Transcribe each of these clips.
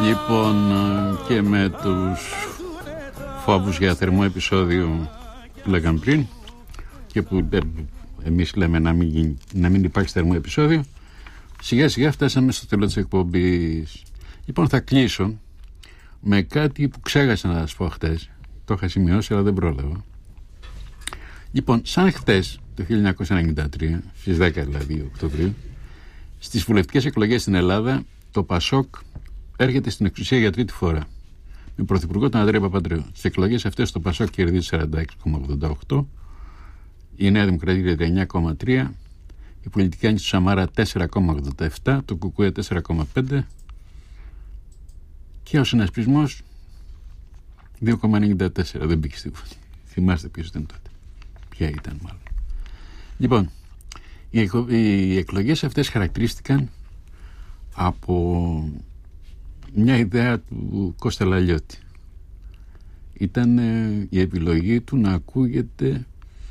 Λοιπόν, και με τους φόβους για θερμό επεισόδιο που λέγαμε πριν και που εμείς λέμε να μην υπάρχει θερμό επεισόδιο, σιγά σιγά φτάσαμε στο τέλος της εκπομπής. Λοιπόν, θα κλείσω με κάτι που ξέχασα να σας πω χτες. Το είχα σημειώσει αλλά δεν πρόλαβα. Λοιπόν, σαν χτες το 1993, στις 10 δηλαδή Οκτωβρίου, στις βουλευτικές εκλογές στην Ελλάδα, το ΠΑΣΟΚ έρχεται στην εξουσία για τρίτη φορά με πρωθυπουργό τον Ανδρέα Παπαντρέου. Στις εκλογές αυτές το ΠΑΣΟΚ κερδίζει 46,88%, η Νέα Δημοκρατία 39,3%, η πολιτική άνοιξη του Σαμάρα 4,87%, το ΚΚΕ 4,5% και ο συνασπισμός 2,94%. Δεν μπήκε στη Βουλή. Θυμάστε ποιος ήταν τότε. Ποια ήταν μάλλον. Λοιπόν, οι εκλογές αυτές χαρακτηρίστηκαν από μια ιδέα του Κώστα Λαλιώτη. Ήταν η επιλογή του να ακούγεται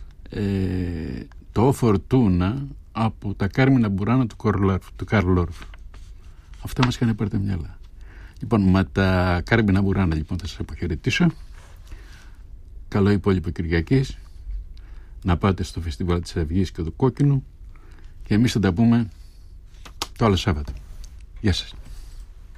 το Φορτούνα από τα Κάρμινα Μπουράνα του Καρλ Όρφ. Αυτά μας είχαν πάρει τα μυαλά. Λοιπόν, με τα Κάρμινα Μπουράνα λοιπόν θα σας αποχαιρετήσω. Καλό υπόλοιπο Κυριακής. Να πάτε στο φεστιβάλ της Αυγής και του Κόκκινου και εμείς θα τα πούμε το άλλο Σάββατο. Γεια σας.